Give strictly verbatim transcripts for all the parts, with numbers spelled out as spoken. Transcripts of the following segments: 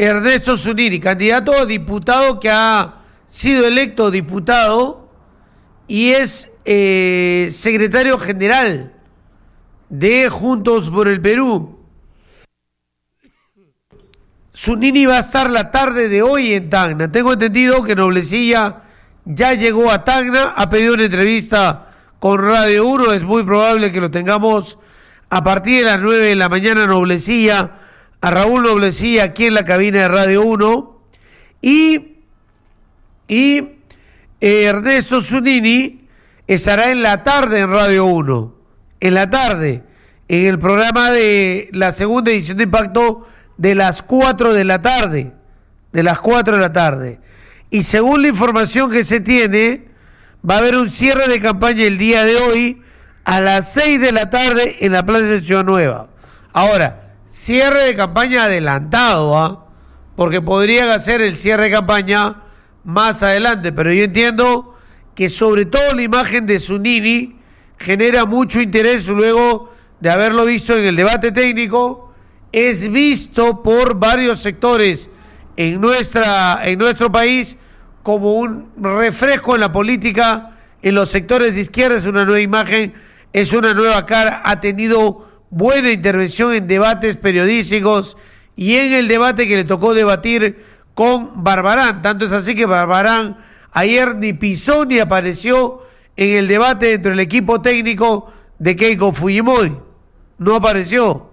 Ernesto Zunini, candidato a diputado que ha sido electo diputado y es eh, secretario general de Juntos por el Perú. Zunini va a estar la tarde de hoy en Tacna. Tengo entendido que Noblecilla ya llegó a Tacna, ha pedido una entrevista con Radio uno, es muy probable que lo tengamos a partir de las nueve de la mañana. Noblecilla, a Raúl Noblecilla aquí en la cabina de Radio uno, y, y eh, Ernesto Zunini estará en la tarde en Radio uno, en la tarde, en el programa de la segunda edición de Impacto de las cuatro de la tarde, de las cuatro de la tarde. Y según la información que se tiene, va a haber un cierre de campaña el día de hoy a las seis de la tarde en la Plaza de Ciudad Nueva. Ahora, cierre de campaña adelantado, ¿ah? ¿eh? Porque podrían hacer el cierre de campaña más adelante, pero yo entiendo que sobre todo la imagen de Zunini genera mucho interés luego de haberlo visto en el debate técnico. Es visto por varios sectores en, nuestra, en nuestro país como un refresco en la política, en los sectores de izquierda. Es una nueva imagen, es una nueva cara, ha tenido buena intervención en debates periodísticos y en el debate que le tocó debatir con Barbarán. Tanto es así que Barbarán ayer ni pisó ni apareció en el debate dentro del equipo técnico de Keiko Fujimori. No apareció.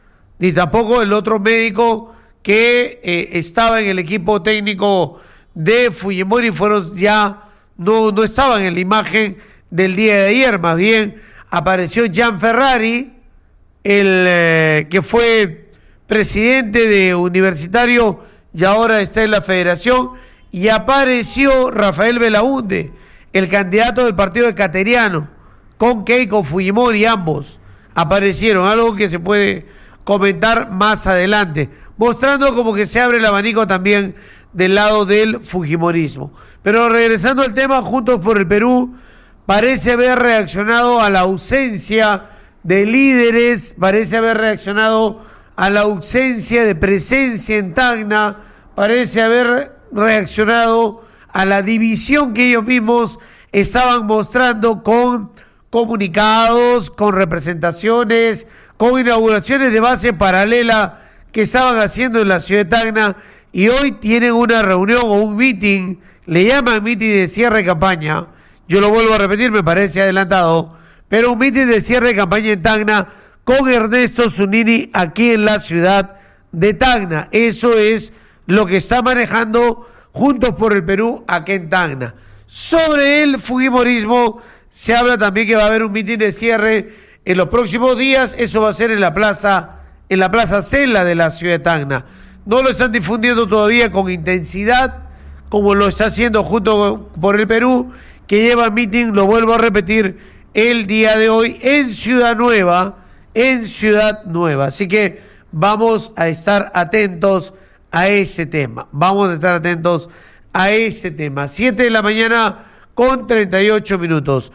Ni tampoco el otro médico que eh, estaba en el equipo técnico de Fujimori, fueron ya, no, no estaban en la imagen del día de ayer. Más bien apareció Gian Ferrari, el eh, que fue presidente de Universitario y ahora está en la federación, y apareció Rafael Belaúnde, el candidato del partido de Cateriano, con Keiko Fujimori. Ambos aparecieron, algo que se puede comentar más adelante, mostrando como que se abre el abanico también del lado del fujimorismo. Pero regresando al tema, Juntos por el Perú parece haber reaccionado a la ausencia de líderes, parece haber reaccionado a la ausencia de presencia en Tacna, parece haber reaccionado a la división que ellos mismos estaban mostrando con comunicados, con representaciones, con inauguraciones de base paralela que estaban haciendo en la ciudad de Tacna. Y hoy tienen una reunión o un meeting, le llaman meeting de cierre de campaña, yo lo vuelvo a repetir, me parece adelantado, pero un meeting de cierre de campaña en Tacna con Ernesto Zunini aquí en la ciudad de Tacna. Eso es lo que está manejando Juntos por el Perú aquí en Tacna. Sobre el fujimorismo se habla también que va a haber un meeting de cierre en los próximos días. Eso va a ser en la plaza, en la plaza Cela de la ciudad de Tacna. No lo están difundiendo todavía con intensidad como lo está haciendo Juntos por el Perú, que lleva meeting, lo vuelvo a repetir, el día de hoy en Ciudad Nueva, en Ciudad Nueva. Así que vamos a estar atentos a ese tema, vamos a estar atentos a ese tema. siete de la mañana con treinta y ocho minutos.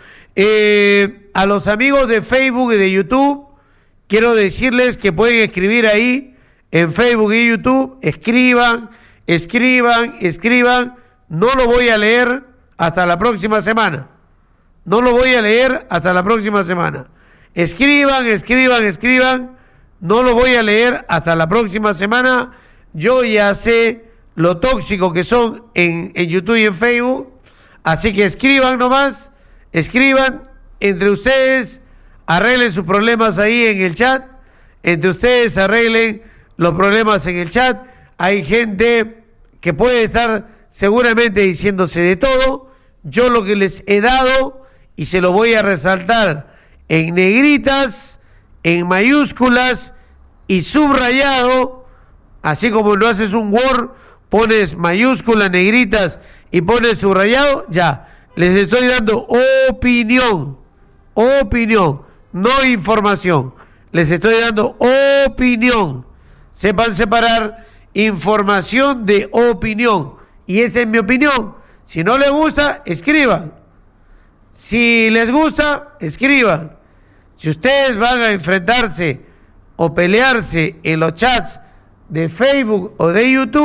Eh, a los amigos de Facebook y de YouTube, quiero decirles que pueden escribir ahí, en Facebook y YouTube, escriban, escriban, escriban. No lo voy a leer hasta la próxima semana. No lo voy a leer hasta la próxima semana. Escriban, escriban, escriban. No lo voy a leer hasta la próxima semana. Yo ya sé lo tóxico que son en, en YouTube y en Facebook. Así que escriban nomás, escriban entre ustedes, arreglen sus problemas ahí en el chat. Entre ustedes arreglen los problemas en el chat. Hay gente que puede estar seguramente diciéndose de todo. Yo lo que les he dado, y se lo voy a resaltar en negritas, en mayúsculas y subrayado, así como no haces un Word, pones mayúsculas, negritas y pones subrayado, ya, les estoy dando opinión, opinión, no información, les estoy dando opinión. Sepan separar información de opinión, y esa es mi opinión. Si no les gusta, escriban. Si les gusta, escriban. Si ustedes van a enfrentarse o pelearse en los chats de Facebook o de YouTube,